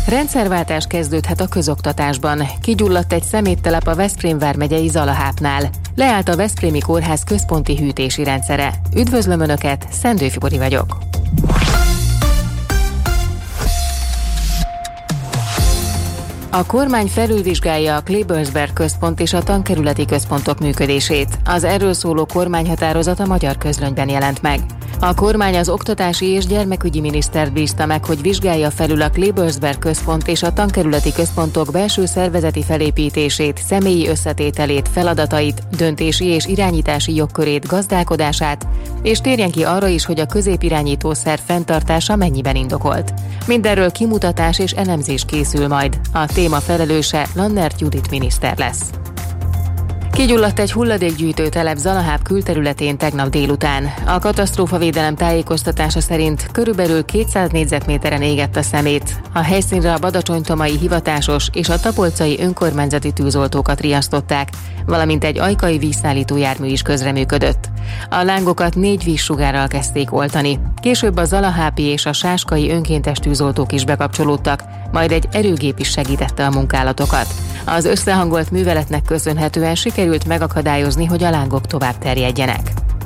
Rendszerváltás kezdődhet a közoktatásban. Kigyulladt egy szeméttelep a Veszprém vármegyei Zalahápnál. Leállt a Veszprémi Kórház központi hűtési rendszere. Üdvözlöm Önöket, Szendő Fibori vagyok. A kormány felülvizsgálja a Klebersberg központ és a tankerületi központok működését. Az erről szóló kormányhatározat a Magyar Közlönyben jelent meg. A kormány az oktatási és gyermekügyi minisztert bízta meg, hogy vizsgálja felül a Klebersberg központ és a tankerületi központok belső szervezeti felépítését, személyi összetételét, feladatait, döntési és irányítási jogkörét, gazdálkodását, és térjen ki arra is, hogy a középirányítószer fenntartása mennyiben indokolt. Mindenről kimutatás és elemzés készül majd. A téma felelőse Lannert Judit miniszter lesz. Kigyulladt egy hulladékgyűjtő telep Zalaháp külterületén tegnap délután. A katasztrófavédelem tájékoztatása szerint körülbelül 200 négyzetméteren égett a szemét. A helyszínre a badacsonytomai hivatásos és a tapolcai önkormányzati tűzoltókat riasztották, valamint egy ajkai vízszállító jármű is közreműködött. A lángokat 4 vízsugárral kezdték oltani. Később a zalahápi és a sáskai önkéntes tűzoltók is bekapcsolódtak, majd egy erőgép is segítette a munkálatokat. Az összehangolt műveletnek köszönhetően sikerült megakadályozni, hogy a lángok tovább terjedjenek.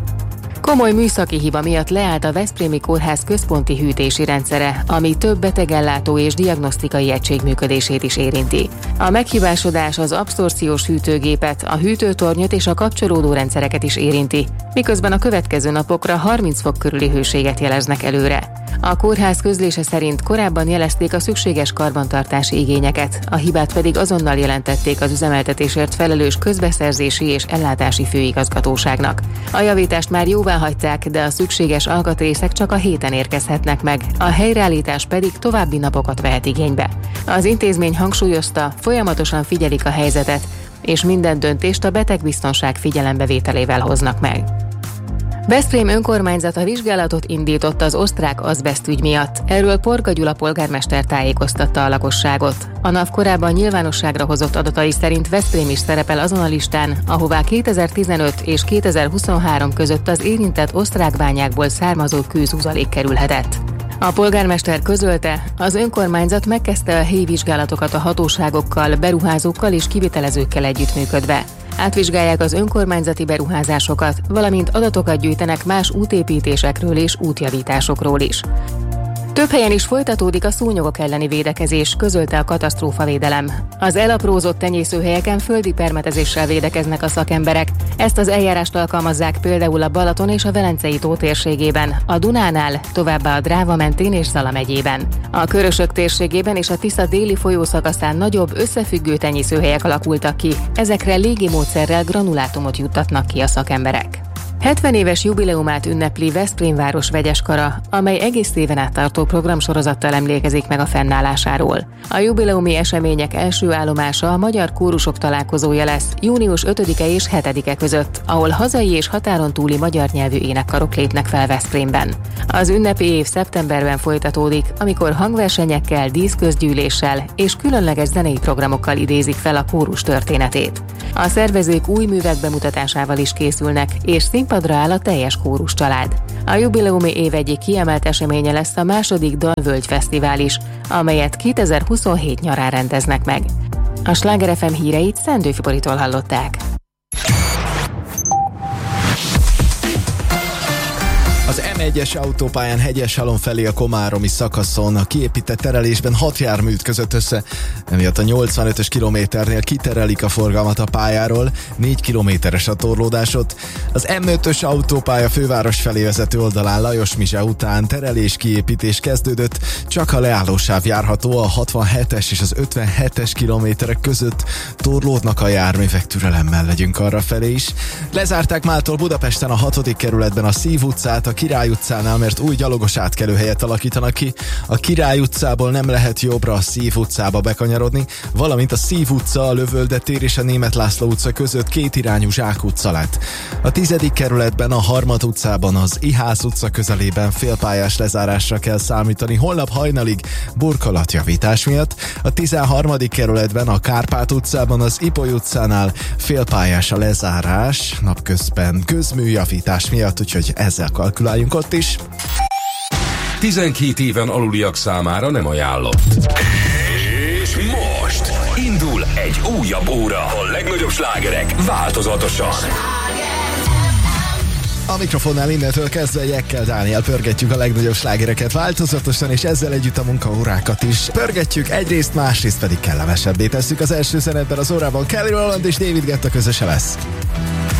Komoly műszaki hiba miatt leállt a Veszprémi Kórház központi hűtési rendszere, ami több betegellátó és diagnosztikai egység működését is érinti. A meghibásodás az abszorpciós hűtőgépet, a hűtőtornyot és a kapcsolódó rendszereket is érinti, miközben a következő napokra 30 fok körüli hőséget jeleznek előre. A kórház közlése szerint korábban jelezték a szükséges karbantartási igényeket, a hibát pedig azonnal jelentették az üzemeltetésért felelős közbeszerzési és ellátási főigazgatóságnak. A javítást már jóváhagyták, de a szükséges alkatrészek csak a héten érkezhetnek meg, a helyreállítás pedig további napokat vehet igénybe. Az intézmény hangsúlyozta, folyamatosan figyelik a helyzetet, és minden döntést a betegbiztonság figyelembevételével hoznak meg. Veszprém önkormányzata vizsgálatot indított az osztrák azbeszt ügy miatt. Erről Porga Gyula polgármester tájékoztatta a lakosságot. A NAV korábban nyilvánosságra hozott adatai szerint Veszprém is szerepel azon a listán, ahová 2015 és 2023 között az érintett osztrák bányákból származó kőzuzalék kerülhetett. A polgármester közölte, az önkormányzat megkezdte a helyi vizsgálatokat a hatóságokkal, beruházókkal és kivitelezőkkel együttműködve. Átvizsgálják az önkormányzati beruházásokat, valamint adatokat gyűjtenek más útépítésekről és útjavításokról is. Több helyen is folytatódik a szúnyogok elleni védekezés, közölte a katasztrófavédelem. Az elaprózott tenyészőhelyeken földi permetezéssel védekeznek a szakemberek. Ezt az eljárást alkalmazzák például a Balaton és a Velencei tó térségében, a Dunánál, továbbá a Dráva mentén és Zala megyében. A Körösök térségében és a Tisza déli folyószakaszán nagyobb összefüggő tenyészőhelyek alakultak ki. Ezekre légi módszerrel granulátumot juttatnak ki a szakemberek. 70 éves jubileumát ünnepli Veszprém város vegyes kara, amely egész éven át tartó programsorozattal emlékezik meg a fennállásáról. A jubileumi események első állomása a magyar kórusok találkozója lesz június 5-e és 7-e között, ahol hazai és határon túli magyar nyelvű énekkarok lépnek fel Veszprémben. Az ünnepi év szeptemberben folytatódik, amikor hangversenyekkel, díszközgyűléssel és különleges zenei programokkal idézik fel a kórus történetét. A szervezők új művek bemutatásával is készülnek, és színpadra áll a teljes kórus család. A jubileumi év egyik kiemelt eseménye lesz a második Dalvölgy Fesztivál is, amelyet 2027 nyarán rendeznek meg. A Sláger FM híreit Szendő Fiboritól hallották. Az M1-es autópályán Hegyeshalom felé a komáromi szakaszon a kiépített terelésben 6 jármű ütközött össze, emiatt a 85-ös kilométernél kiterelik a forgalmat a pályáról, 4 kilométeres a torlódásot. Az M5-ös autópálya főváros felé vezető oldalán Lajos Mizse után terelés-kiépítés kezdődött, csak a leállósáv járható, a 67-es és az 57-es kilométerek között torlódnak a járművek, türelemmel legyünk arra felé is. Lezárták mától Budapesten a 6. kerületben a Szív utcát, a Király utcánál, mert új gyalogos átkelőhelyet alakítanak ki. A Király utcából nem lehet jobbra a Szív utcába bekanyarodni, valamint a Szív utca, a Lövölde tér és a Németh László utca között kétirányú zsákutca lett. A 10. kerületben a Harmat utcában az Ihász utca közelében félpályás lezárásra kell számítani holnap hajnalig burkolatjavítás miatt. A 13. kerületben a Kárpát utcában az Ipoly utcánál félpályás a lezárás napközben közműjavítás miatt, úgyhogy ezzel kalkuláljunk ott is. 12 éven aluliak számára nem ajánlott. Indul egy újabb óra. A legnagyobb slágerek változatosan. A mikrofonnál innentől kezdve Jekkel Dániel pörgetjük a legnagyobb slágereket változatosan, és ezzel együtt a munkaórákat is pörgetjük, egyrészt, másrészt pedig kellemesebbé tesszük. Az első zenetben az órában Kelly Rowland és David Guetta közöse lesz.